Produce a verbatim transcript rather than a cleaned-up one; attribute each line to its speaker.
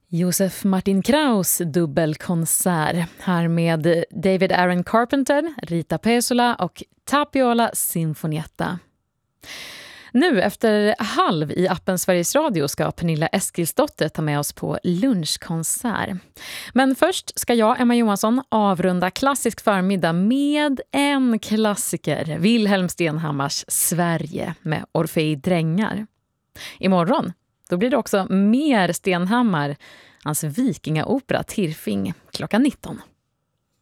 Speaker 1: Josef Martin Kraus dubbelkonsert här med David Aaron Carpenter, Rita Pesola och Tapiola Sinfonietta. Nu efter halv i appen Sveriges Radio ska Pernilla Eskilsdotter ta med oss på lunchkonsert. Men först ska jag, Emma Johansson, avrunda klassisk förmiddag med en klassiker, Wilhelm Stenhammars Sverige med Orfei Drängar. Imorgon då blir det också mer Stenhammar, hans vikingaopera Tirfing klockan nitton.